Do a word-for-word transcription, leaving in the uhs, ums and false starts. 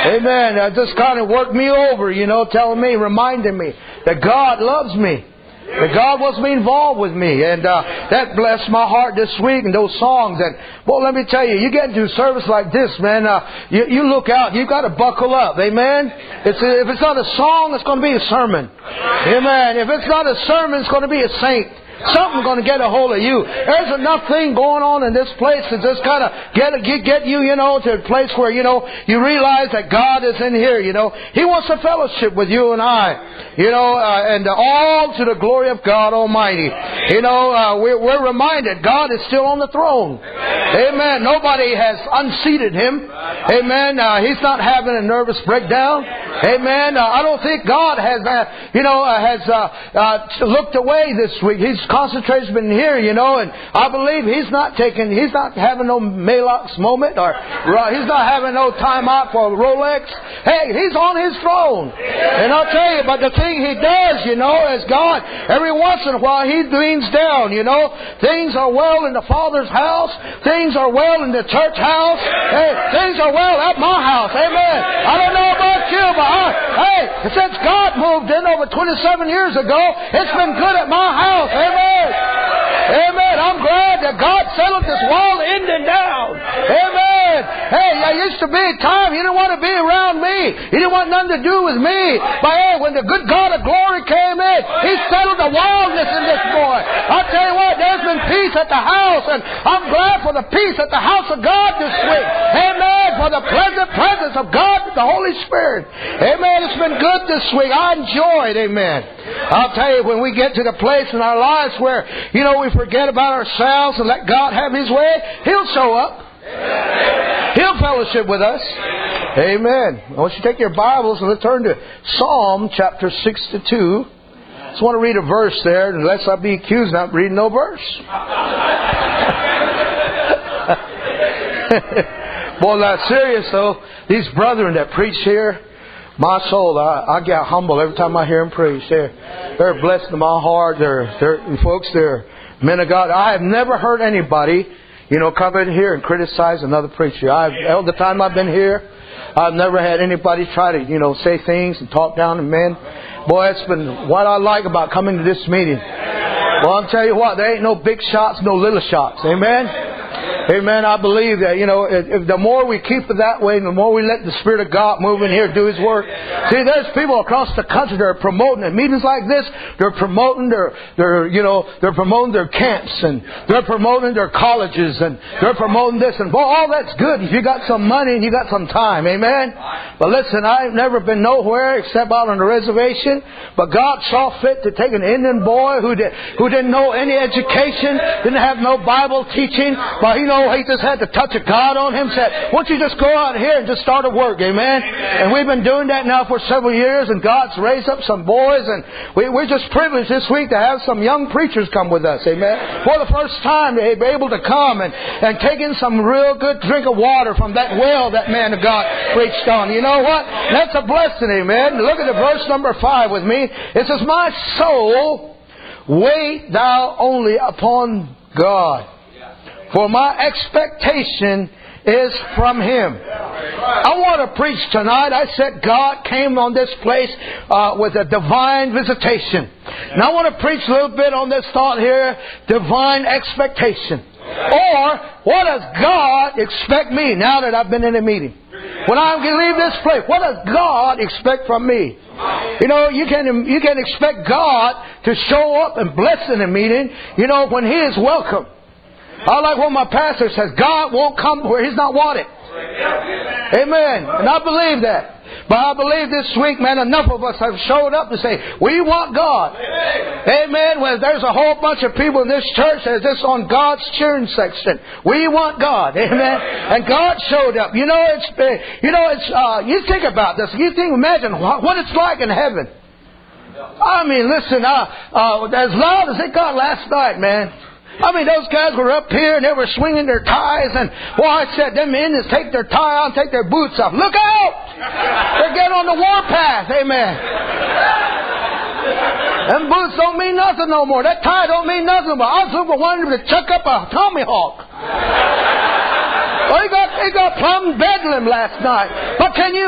Amen. That just kind of worked me over, you know, telling me, reminding me that God loves me. That God wants me involved with me. And uh, that blessed my heart this week and those songs. And, well, let me tell you, you get into a service like this, man, uh, you, you look out. You've got to buckle up. Amen? It's a, if it's not a song, it's going to be a sermon. Amen. If it's not a sermon, it's going to be a saint. Something's going to get a hold of you. There's enough thing going on in this place to just kind of get, get get you, you know, to a place where, you know, you realize that God is in here, you know. He wants a fellowship with you and I, you know, uh, and all to the glory of God Almighty. You know, uh, we're, we're reminded God is still on the throne. Amen. Nobody has unseated Him. Amen. Uh, he's not having a nervous breakdown. Amen. Uh, I don't think God has, uh, you know, uh, has uh, uh, looked away this week. He's concentration's been here, you know, and I believe He's not taking, He's not having no Maalox moment, or uh, He's not having no time out for Rolex. Hey, He's on His throne. And I'll tell you, but the thing He does, you know, is God, every once in a while He leans down, you know. Things are well in the Father's house. Things are well in the church house. Hey, things are well at my house. Amen. I don't know about you, but I, hey, since God moved in over twenty-seven years ago, it's been good at my house. Amen. Amen. I'm glad that God settled this wall ending down. Amen. Hey, there used to be a time He didn't want to be around me. He didn't want nothing to do with me. But hey, when the good God of glory came in, He settled the wildness in this boy. I'll tell you what, there's been peace at the house, and I'm glad for the peace at the house of God this week. Amen. For the pleasant presence of God, the Holy Spirit. Amen. It's been good this week. I enjoyed. Amen. I'll tell you, when we get to the place in our lives where, you know, we forget about ourselves and let God have His way, He'll show up. He'll fellowship with us. Amen. I want you to take your Bibles and let's turn to Psalm chapter sixty-two. I just want to read a verse there, unless I be accused of not reading no verse. Boy, that's serious though. These brethren that preach here, my soul, I, I get humble every time I hear them preach. They're, they're blessed in my heart. They're, they're, folks, they're men of God. I have never heard anybody, you know, come in here and criticize another preacher. I've, all the time I've been here, I've never had anybody try to, you know, say things and talk down to men. Boy, it's been what I like about coming to this meeting. Well, I'll tell you what, there ain't no big shots, no little shots. Amen? Amen. I believe that, you know, if, if the more we keep it that way, the more we let the Spirit of God move in here, do His work. See, there's people across the country that are promoting at meetings like this. They're promoting their, their, you know, they're promoting their camps, and they're promoting their colleges, and they're promoting this, and boy, all that's good if you got some money and you got some time. Amen. But listen, I've never been nowhere except out on the reservation. But God saw fit to take an Indian boy who did, who didn't know any education, didn't have no Bible teaching, but you know, he just had the touch of God on him. Said, "Why don't you just go out here and just start a work?" Amen. Amen. And we've been doing that now for several years, and God's raised up some boys, and we, we're just privileged this week to have some young preachers come with us. Amen. For the first time, they've been able to come and, and take in some real good drink of water from that well that man of God preached on. You know what? That's a blessing. Amen. Look at the verse number five with me. It says, "My soul, wait thou only upon God, for my expectation is from Him." I want to preach tonight. I said God came on this place uh, with a divine visitation. And I want to preach a little bit on this thought here, divine expectation. Or, what does God expect me now that I've been in a meeting? When I leave this place, what does God expect from me? You know, you can you can expect God to show up and bless in a meeting, you know, when He is welcome. I like what my pastor says, God won't come where He's not wanted. Amen. And I believe that. But I believe this week, man, enough of us have showed up to say, we want God. Amen. Well, there's a whole bunch of people in this church that's just on God's cheering section. We want God. Amen. And God showed up. You know, it's, you know, it's, uh, you think about this. You think, imagine what it's like in heaven. I mean, listen, uh, uh, as loud as it got last night, man. I mean, those guys were up here and they were swinging their ties, and well, I said, them Indians take their tie out and take their boots off. Look out! They're getting on the warpath. Amen. Them boots don't mean nothing no more. That tie don't mean nothing. But I was looking for one to chuck up a tomahawk. Well, he got, he got plumb bedlam last night. But can you